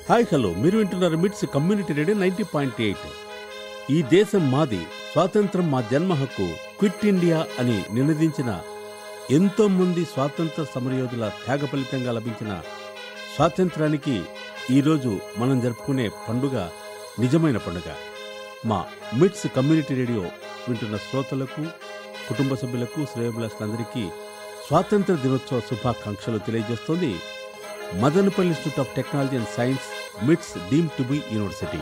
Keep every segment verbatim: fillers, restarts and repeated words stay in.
Hi hello మీరు వింటున్నారు మిట్స్ community radio ninety point eight. ఈ దేశం మాది, స్వాతంత్రం మా జన్మ హక్కు, క్విట్ ఇండియా అని నినదించిన ఎంతో మంది స్వాతంత్ర సమరయోధుల త్యాగ ఫలితంగా లభించిన స్వాతంత్రానికి ఈరోజు మనం జరుపుకునే పండుగ నిజమైన పండుగ. మా మిట్స్ కమ్యూనిటీ రేడియో వింటున్న శ్రోతలకు, కుటుంబ సభ్యులకు, శ్రేయోభిలాషులందరికీ స్వాతంత్ర దినోత్సవ శుభాకాంక్షలు తెలియజేస్తోంది Madanapalle institute of technology and science, మిట్స్ deemed to be university.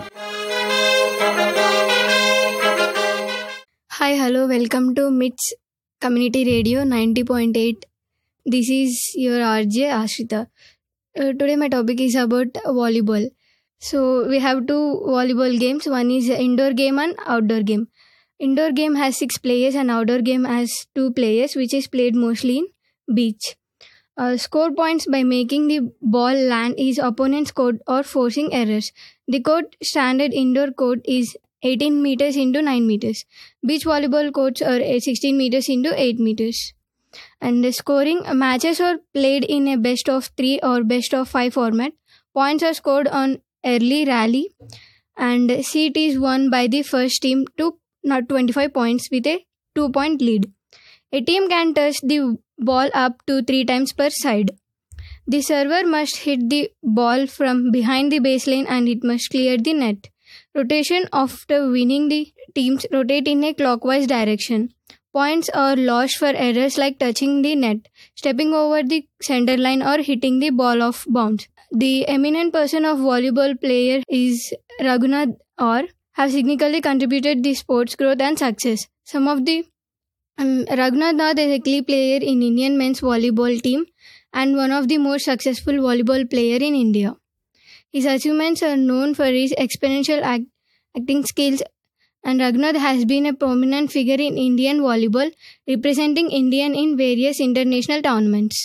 Hi, hello, welcome to MITS Community Radio ninety point eight. This is your R J Ashrita. Uh, today my topic is about volleyball. So we have two volleyball games. One is indoor game and outdoor game. Indoor game has six players and outdoor game has two players, which is played mostly in beach. Uh, score points by making the ball land is opponent's court or forcing errors. The court standard indoor court is eighteen meters into nine meters. Beach volleyball courts are sixteen meters into eight meters. And the scoring matches are played in a best of three or best of five format. Points are scored on early rally and seat is won by the first team to not twenty-five points with a two point lead. A team can touch the ball up to three times per side. The server must hit the ball from behind the baseline and it must clear the net. Rotation after winning, the teams rotate in a clockwise direction. Points are lost for errors like touching the net, stepping over the center line or hitting the ball off bounds. The eminent person of volleyball player is Raghunath or have significantly contributed the sports growth and success. Some of the um, Raghunath Nath is a key player in Indian men's volleyball team and one of the most successful volleyball player in India. His achievements are known for his exponential act, acting skills, and Raghunath has been a prominent figure in Indian volleyball, representing India in various international tournaments.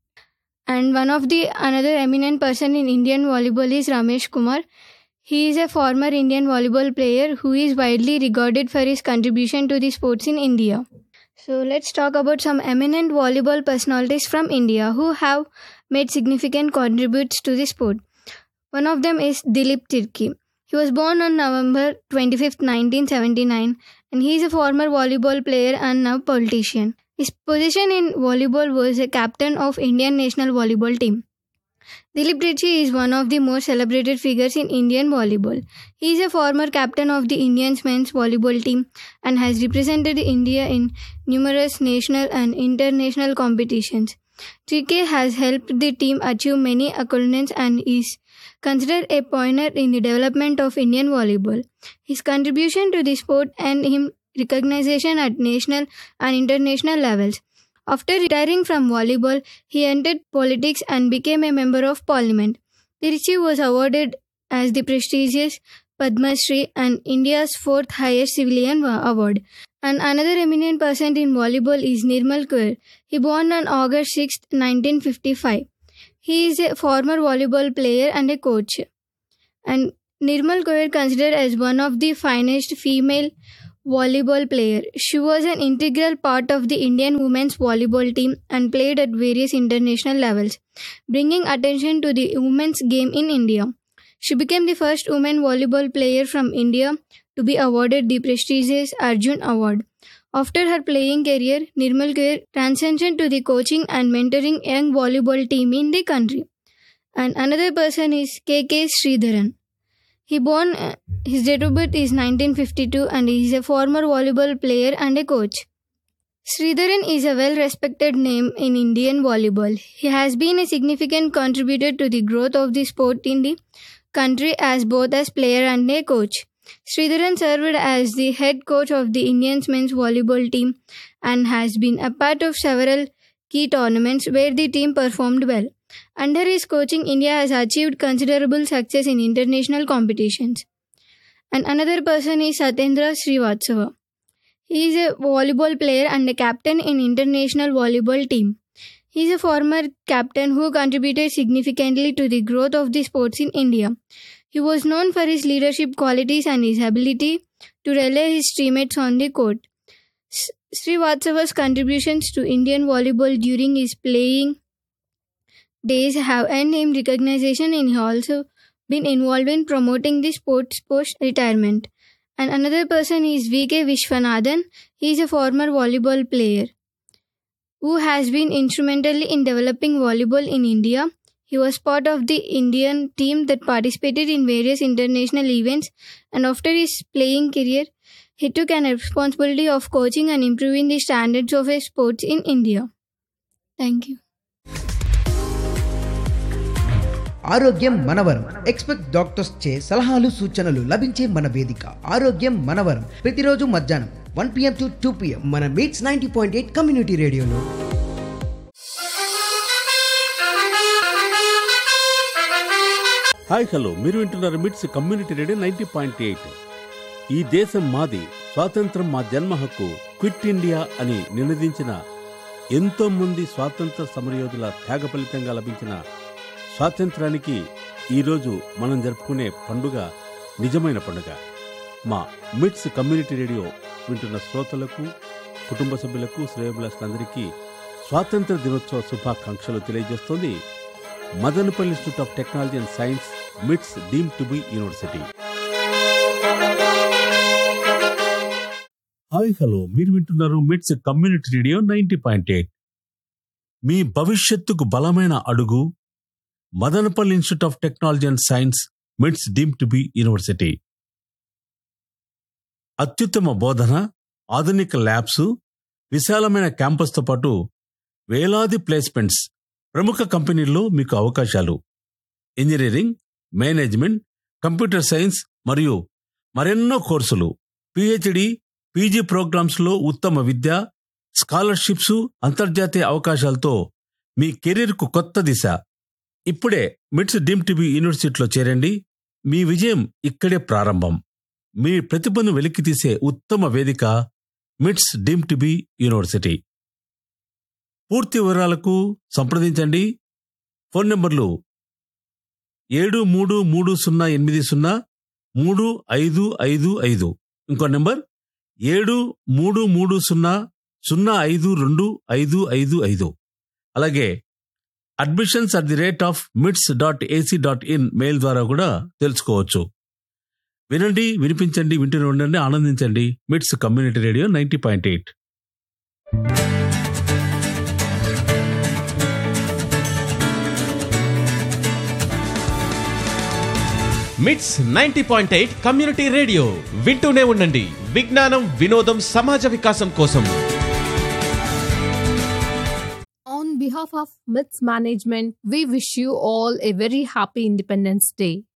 And one of the another eminent person in Indian volleyball is Ramesh Kumar. He is a former Indian volleyball player who is widely regarded for his contribution to the sports in India. So let's talk about some eminent volleyball personalities from India who have made significant contributions to the sport. One of them is Dilip Tirkey. He was born on November twenty-fifth, nineteen seventy-nine, and he is a former volleyball player and now politician. His position in volleyball was a captain of Indian national volleyball team. Dilip Tirkey is one of the most celebrated figures in Indian volleyball. He is a former captain of the Indian men's volleyball team and has represented India in numerous national and international competitions. Tirkey has helped the team achieve many accolades and is considered a pioneer in the development of Indian volleyball. His contribution to the sport earned him recognition at national and international levels. After retiring from volleyball, he entered politics and became a member of parliament. Tirkey was awarded as the prestigious Padma Shri and India's fourth highest civilian award. And another eminent person in volleyball is Nirmal Kaur. He born on August sixth, nineteen fifty-five. He is a former volleyball player and a coach. And Nirmal Kaur considered as one of the finest female volleyball player. She was an integral part of the Indian women's volleyball team and played at various international levels, bringing attention to the women's game in India. She became the first women volleyball player from India to be awarded the prestigious Arjun Award. After her playing career, Nirmal Kaur transitioned to the coaching and mentoring young volleyball team in the country. And another person is K K Sridharan. He born, uh, his date of birth is nineteen fifty-two and he is a former volleyball player and a coach. Sridharan is a well-respected name in Indian volleyball. He has been a significant contributor to the growth of the sport in the country as both as player and a coach. Sridharan served as the head coach of the Indian men's volleyball team and has been a part of several key tournaments where the team performed well. Under his coaching, India has achieved considerable success in international competitions. And another person is Satyendra Srivatsava. He is a volleyball player and a captain in international volleyball team. He is a former captain who contributed significantly to the growth of the sports in India. He was known for his leadership qualities and his ability to rally his teammates on the court. Srivatsava's contributions to Indian volleyball during his playing days have earned him recognition and he also been involved in promoting the sports post-retirement. And another person is V K Vishwanathan. He is a former volleyball player who has been instrumental in developing volleyball in India. He was part of the Indian team that participated in various international events, and after his playing career, he took an responsibility of coaching and improving the standards of sports in India. Thank you. ఆరోగ్యం మనవరం. Expect doctors చే సలహాలు సూచనలు లభించే మన వేదిక ఆరోగ్యం మనవరం. ప్రతిరోజు మధ్యాహ్నం one PM to two PM మన meets ninety point eight community రేడియోలో. హాయ్ హలో, మీరు వింటున్నారు మిట్స్ community radio ninety point eight. ఈ దేశం మాది, స్వాతంత్రం మా జన్మ హక్కు, క్విట్ ఇండియా అని నినదించిన ఎంతో మంది స్వాతంత్ర సమరయోధుల త్యాగ ఫలితంగా లభించిన స్వాతంత్రానికి ఈరోజు మనం జరుపుకునే పండుగ నిజమైన పండుగ. మా మిట్స్ కమ్యూనిటీ రేడియో వింటున్న శ్రోతలకు, కుటుంబ సభ్యులకు, శ్రేయోభిలాషులందరికీ స్వాతంత్ర దినోత్సవ శుభాకాంక్షలు తెలియజేస్తోంది Madanapalle institute of technology and science, మిట్స్ deem to be university. Hi hello, మీరు వింటున్నారు మిట్స్ community radio ninety point eight. మీ భవిష్యత్తుకు బలమైన అడుగు Madanapalle institute of technology and science, మిట్స్ డీమ్ టు బి యూనివర్సిటీ. అత్యుత్తమ బోధన, ఆధునిక ల్యాబ్స్, విశాలమైన క్యాంపస్తో పాటు వేలాది ప్లేస్మెంట్స్, ప్రముఖ కంపెనీల్లో మీకు అవకాశాలు. ఇంజనీరింగ్, మేనేజ్మెంట్, కంప్యూటర్ సైన్స్ మరియు మరెన్నో కోర్సులు, పిహెచ్డి, పీజీ ప్రోగ్రామ్స్లో ఉత్తమ విద్య, స్కాలర్షిప్స్, అంతర్జాతీయ అవకాశాలతో మీ కెరీర్కు కొత్త దిశ. ఇప్పుడే మిట్స్ డీమ్ టు బి యూనివర్సిటీలో చేరండి. మీ విజయం ఇక్కడే ప్రారంభం. మీ ప్రతిభను వెలికితీసే ఉత్తమ వేదిక మిట్స్ డీమ్ టు బి యూనివర్సిటీ. పూర్తి వివరాలకు సంప్రదించండి. ఫోన్ నంబర్లు ఏడు మూడు మూడు సున్నా ఎనిమిది సున్నా మూడు ఐదు ఐదు ఐదు, ఇంకో నెంబర్ ఏడు మూడు మూడు సున్నా సున్నా ఐదు రెండు ఐదు ఐదు ఐదు. అలాగే admissions at the rate of మిట్స్ dot AC dot in mail ద్వారా కూడా తెలుసుకోవచ్చు. వినండి, వినిపించండి, వింటూనే ఉండండి, ఆనందించండి. మిట్స్ community radio ninety point eight. మిట్స్ ninety point eight community radio వింటూనే ఉండండి. విజ్ఞానం, వినోదం, సమాజ వికాసం కోసం. On behalf of MITS management, we wish you all a very happy Independence Day.